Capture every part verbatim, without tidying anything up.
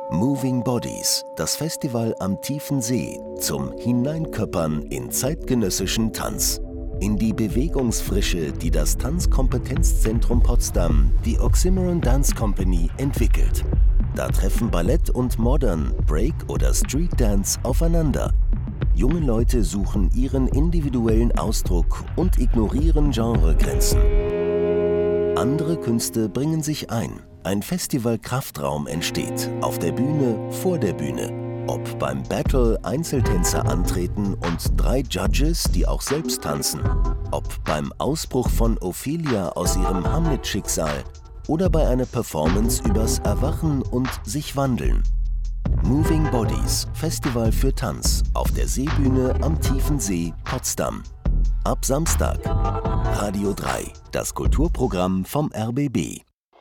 Moving Bodies, das Festival am tiefen See zum Hineinköppern in zeitgenössischen Tanz. In die Bewegungsfrische, die das Tanzkompetenzzentrum Potsdam, die Oxymoron Dance Company, entwickelt. Da treffen Ballett und Modern, Break oder Street Dance aufeinander. Junge Leute suchen ihren individuellen Ausdruck und ignorieren Genregrenzen. Andere Künste bringen sich ein. Ein Festival-Kraftraum entsteht, auf der Bühne, vor der Bühne. Ob beim Battle Einzeltänzer antreten und drei Judges, die auch selbst tanzen. Ob beim Ausbruch von Ophelia aus ihrem Hamlet-Schicksal oder bei einer Performance übers Erwachen und sich wandeln. Moving Bodies, Festival für Tanz, auf der Seebühne am tiefen See, Potsdam. Ab Samstag. Radio drei, das Kulturprogramm vom R B B.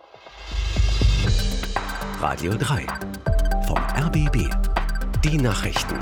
Radio drei, vom R B B. Die Nachrichten.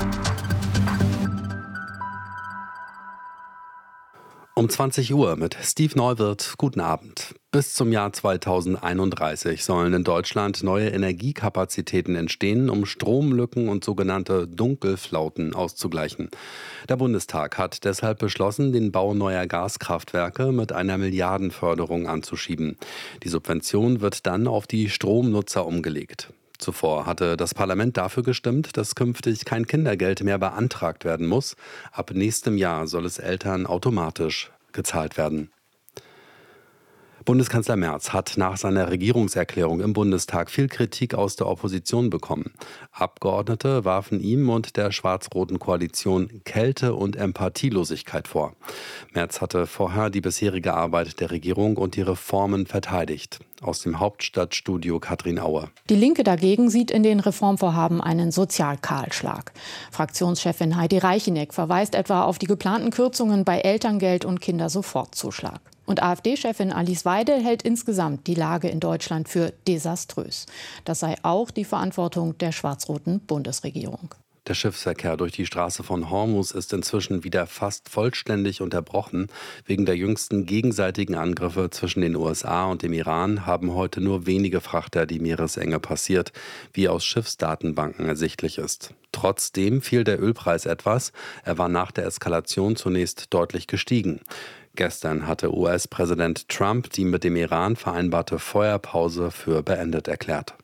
Um zwanzig Uhr mit Steve Neuwirth. Guten Abend. Bis zum Jahr zweitausendeinunddreißig sollen in Deutschland neue Energiekapazitäten entstehen, um Stromlücken und sogenannte Dunkelflauten auszugleichen. Der Bundestag hat deshalb beschlossen, den Bau neuer Gaskraftwerke mit einer Milliardenförderung anzuschieben. Die Subvention wird dann auf die Stromnutzer umgelegt. Zuvor hatte das Parlament dafür gestimmt, dass künftig kein Kindergeld mehr beantragt werden muss. Ab nächstem Jahr soll es Eltern automatisch gezahlt werden. Bundeskanzler Merz hat nach seiner Regierungserklärung im Bundestag viel Kritik aus der Opposition bekommen. Abgeordnete warfen ihm und der schwarz-roten Koalition Kälte und Empathielosigkeit vor. Merz hatte vorher die bisherige Arbeit der Regierung und die Reformen verteidigt. Aus dem Hauptstadtstudio Katrin Aue. Die Linke dagegen sieht in den Reformvorhaben einen Sozialkahlschlag. Fraktionschefin Heidi Reicheneck verweist etwa auf die geplanten Kürzungen bei Elterngeld und Kindersofortzuschlag. Und AfD-Chefin Alice Weidel hält insgesamt die Lage in Deutschland für desaströs. Das sei auch die Verantwortung der schwarz-roten Bundesregierung. Der Schiffsverkehr durch die Straße von Hormuz ist inzwischen wieder fast vollständig unterbrochen. Wegen der jüngsten gegenseitigen Angriffe zwischen den U S A und dem Iran haben heute nur wenige Frachter die Meeresenge passiert, wie aus Schiffsdatenbanken ersichtlich ist. Trotzdem fiel der Ölpreis etwas. Er war nach der Eskalation zunächst deutlich gestiegen. Gestern hatte U S-Präsident Trump die mit dem Iran vereinbarte Feuerpause für beendet erklärt.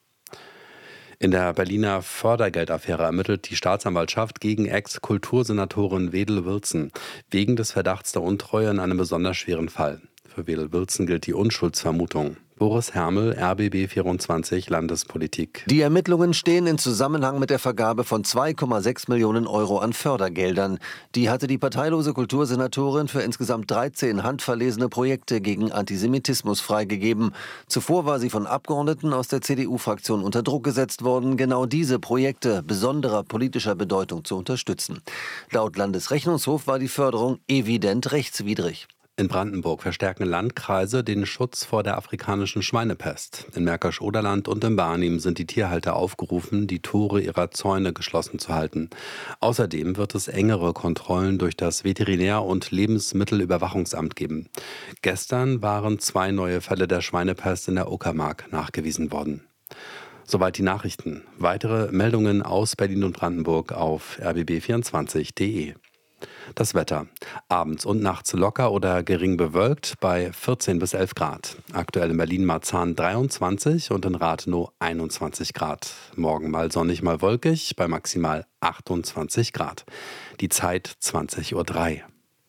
In der Berliner Fördergeldaffäre ermittelt die Staatsanwaltschaft gegen Ex-Kultursenatorin Wedel Wilson wegen des Verdachts der Untreue in einem besonders schweren Fall. Für Wedel Wilson gilt die Unschuldsvermutung. Boris Hermel, R B B vierundzwanzig, Landespolitik. Die Ermittlungen stehen in Zusammenhang mit der Vergabe von zwei Komma sechs Millionen Euro an Fördergeldern. Die hatte die parteilose Kultursenatorin für insgesamt dreizehn handverlesene Projekte gegen Antisemitismus freigegeben. Zuvor war sie von Abgeordneten aus der C D U-Fraktion unter Druck gesetzt worden, genau diese Projekte besonderer politischer Bedeutung zu unterstützen. Laut Landesrechnungshof war die Förderung evident rechtswidrig. In Brandenburg verstärken Landkreise den Schutz vor der afrikanischen Schweinepest. In Märkisch-Oderland und in Barnim sind die Tierhalter aufgerufen, die Tore ihrer Zäune geschlossen zu halten. Außerdem wird es engere Kontrollen durch das Veterinär- und Lebensmittelüberwachungsamt geben. Gestern waren zwei neue Fälle der Schweinepest in der Uckermark nachgewiesen worden. Soweit die Nachrichten. Weitere Meldungen aus Berlin und Brandenburg auf r b b vierundzwanzig punkt d e. Das Wetter. Abends und nachts locker oder gering bewölkt bei vierzehn bis elf Grad. Aktuell in Berlin-Marzahn dreiundzwanzig und in Rathenow einundzwanzig Grad. Morgen mal sonnig, mal wolkig bei maximal achtundzwanzig Grad. Die Zeit zwanzig Uhr drei.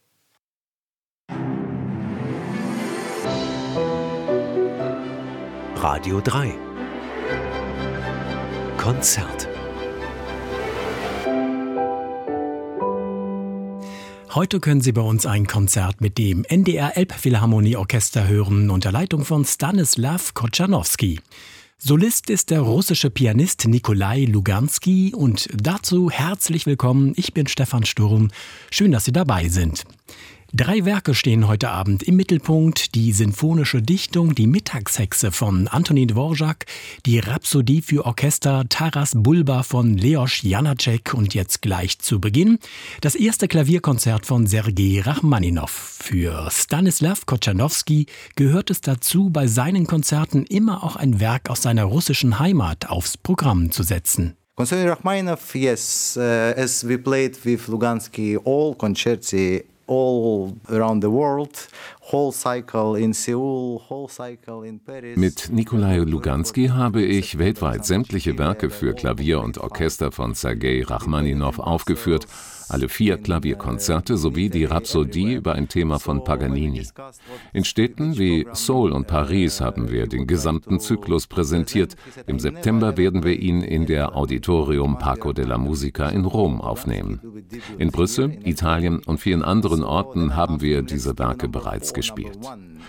Radio drei. Konzert. Heute können Sie bei uns ein Konzert mit dem N D R Elbphilharmonie-Orchester hören unter Leitung von Stanislaw Kochanowski. Solist ist der russische Pianist Nikolai Luganski und dazu herzlich willkommen. Ich bin Stefan Sturm. Schön, dass Sie dabei sind. Drei Werke stehen heute Abend im Mittelpunkt. Die sinfonische Dichtung Die Mittagshexe von Antonin Dvorak, die Rhapsodie für Orchester Taras Bulba von Leos Janáček und jetzt gleich zu Beginn das erste Klavierkonzert von Sergei Rachmaninow. Für Stanislav Kochanowski gehört es dazu, bei seinen Konzerten immer auch ein Werk aus seiner russischen Heimat aufs Programm zu setzen. Concerning Rachmaninoff, yes, uh, as we played with Lugansky all concerti all around the world, whole cycle in Seoul, whole cycle in Paris. Mit Nikolai Lugansky habe ich weltweit sämtliche Werke für Klavier und Orchester von Sergei Rachmaninow aufgeführt, alle vier Klavierkonzerte sowie die Rhapsodie über ein Thema von Paganini. In Städten wie Seoul und Paris haben wir den gesamten Zyklus präsentiert. Im September werden wir ihn in der Auditorium Parco della Musica in Rom aufnehmen. In Brüssel, Italien und vielen anderen Orten haben wir diese Werke bereits gespielt.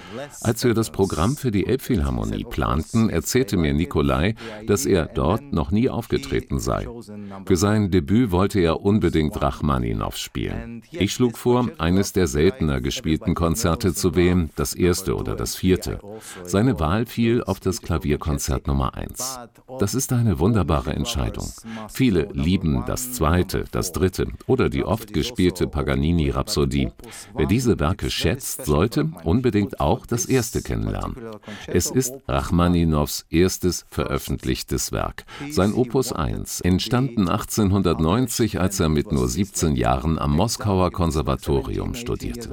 Als wir das Programm für die Elbphilharmonie planten, erzählte mir Nikolai, dass er dort noch nie aufgetreten sei. Für sein Debüt wollte er unbedingt Rachmaninow spielen. Ich schlug vor, eines der seltener gespielten Konzerte zu wählen, das erste oder das vierte. Seine Wahl fiel auf das Klavierkonzert Nummer eins. Das ist eine wunderbare Entscheidung. Viele lieben das zweite, das dritte oder die oft gespielte Paganini-Rhapsodie. Wer diese Werke schätzt, sollte unbedingt auch das erste kennenlernen. Es ist Rachmaninows erstes veröffentlichtes Werk. Sein Opus eins, entstanden achtzehnhundertneunzig, als er mit nur siebzehn Jahren am Moskauer Konservatorium studierte.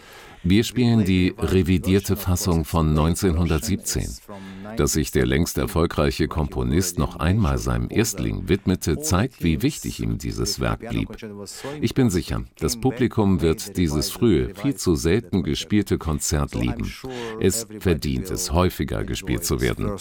Wir spielen die revidierte Fassung von neunzehnhundertsiebzehn. Dass sich der längst erfolgreiche Komponist noch einmal seinem Erstling widmete, zeigt, wie wichtig ihm dieses Werk blieb. Ich bin sicher, das Publikum wird dieses frühe, viel zu selten gespielte Konzert lieben. Es verdient es, häufiger gespielt zu werden.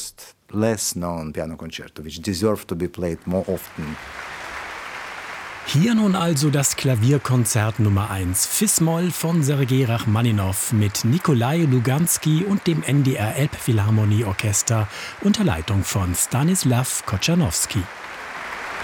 Hier nun also das Klavierkonzert Nummer eins, Fis-Moll von Sergei Rachmaninow mit Nikolai Lugansky und dem N D R Elbphilharmonie Orchester unter Leitung von Stanislav Kochanowski.